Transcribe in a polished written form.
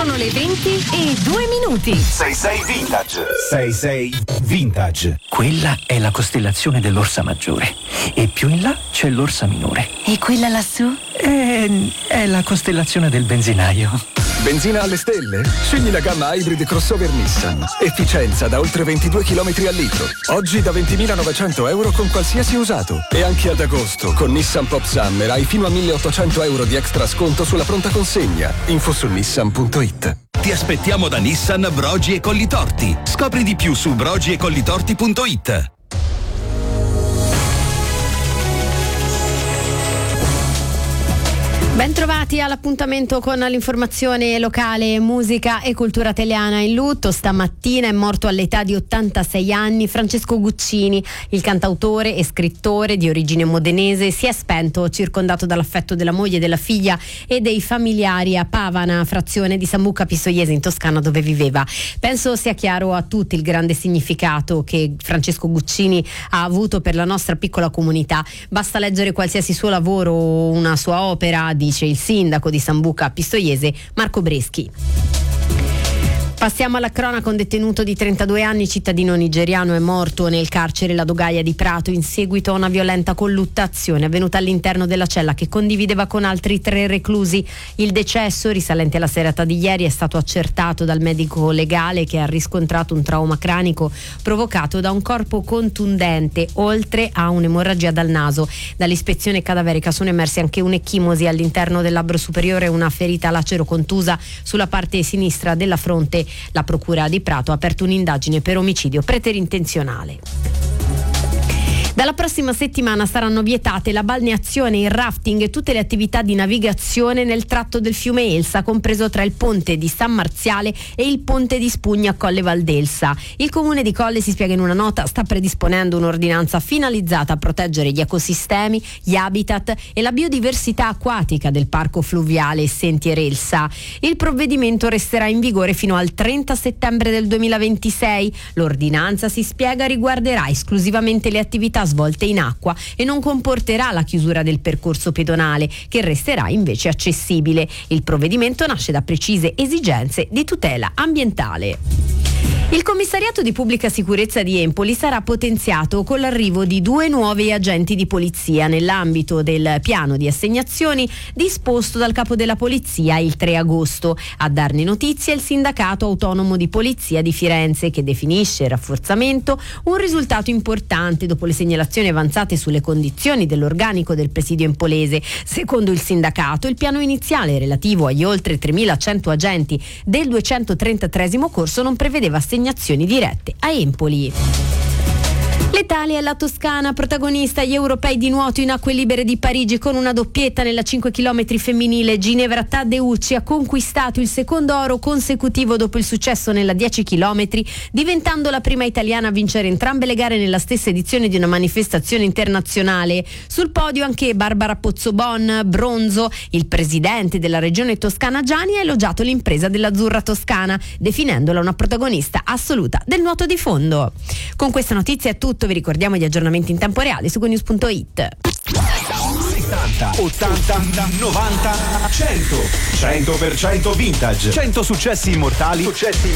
Sono le 20:02. 66 Vintage. 66 Vintage. Quella è la costellazione dell'Orsa Maggiore e più in là c'è l'Orsa Minore. E quella lassù? È la costellazione del benzinaio. Benzina alle stelle? Scegli la gamma Hybrid Crossover Nissan. Efficienza da oltre 22 km al litro. Oggi da 20.900 euro con qualsiasi usato. E anche ad agosto, con Nissan Pop Summer, hai fino a 1.800 euro di extra sconto sulla pronta consegna. Info su nissan.it. Ti aspettiamo da Nissan Brogi e Collitorti. Scopri di più su brogiecollitorti.it. Bentrovati all'appuntamento con l'informazione locale, musica e cultura italiana. In lutto stamattina è morto all'età di 86 anni Francesco Guccini, il cantautore e scrittore di origine modenese. Si è spento circondato dall'affetto della moglie, della figlia e dei familiari a Pavana, frazione di Sambuca Pistoiese in Toscana, dove viveva. Penso sia chiaro a tutti il grande significato che Francesco Guccini ha avuto per la nostra piccola comunità. Basta leggere qualsiasi suo lavoro, una sua opera, dice il sindaco di Sambuca Pistoiese Marco Breschi. Passiamo alla cronaca. Un detenuto di 32 anni, cittadino nigeriano, è morto nel carcere La Dogaia di Prato in seguito a una violenta colluttazione avvenuta all'interno della cella che condivideva con altri 3 reclusi. Il decesso, risalente alla serata di ieri, è stato accertato dal medico legale che ha riscontrato un trauma cranico provocato da un corpo contundente, oltre a un'emorragia dal naso. Dall'ispezione cadaverica sono emersi anche un'ecchimosi all'interno del labbro superiore e una ferita lacero contusa sulla parte sinistra della fronte. La procura di Prato ha aperto un'indagine per omicidio preterintenzionale. Dalla prossima settimana saranno vietate la balneazione, il rafting e tutte le attività di navigazione nel tratto del fiume Elsa, compreso tra il ponte di San Marziale e il ponte di Spugna a Colle Valdelsa. Il comune di Colle, si spiega in una nota, sta predisponendo un'ordinanza finalizzata a proteggere gli ecosistemi, gli habitat e la biodiversità acquatica del parco fluviale Sentier Elsa. Il provvedimento resterà in vigore fino al 30 settembre del 2026. L'ordinanza, si spiega, riguarderà esclusivamente le attività svolte in acqua e non comporterà la chiusura del percorso pedonale, che resterà invece accessibile. Il provvedimento nasce da precise esigenze di tutela ambientale. Il commissariato di pubblica sicurezza di Empoli sarà potenziato con l'arrivo di 2 nuovi agenti di polizia nell'ambito del piano di assegnazioni disposto dal capo della polizia il 3 agosto. A darne notizia il sindacato autonomo di polizia di Firenze, che definisce il rafforzamento un risultato importante dopo le segnalazioni avanzate sulle condizioni dell'organico del presidio empolese. Secondo il sindacato, il piano iniziale relativo agli oltre 3.100 agenti del 233° corso non prevedeva assegnazioni dirette a Empoli. L'Italia e la Toscana, protagonista agli europei di nuoto in acque libere di Parigi con una doppietta nella 5 km femminile. Ginevra Taddeucci ha conquistato il secondo oro consecutivo dopo il successo nella 10 km, diventando la prima italiana a vincere entrambe le gare nella stessa edizione di una manifestazione internazionale. Sul podio anche Barbara Pozzobon, bronzo. Il presidente della regione toscana Gianni ha elogiato l'impresa dell'azzurra toscana, definendola una protagonista assoluta del nuoto di fondo. Con questa notizia è tutto. Vi ricordiamo gli aggiornamenti in tempo reale su GoNews.it. 70, 80, 90, 100. 100% vintage. 100 successi immortali.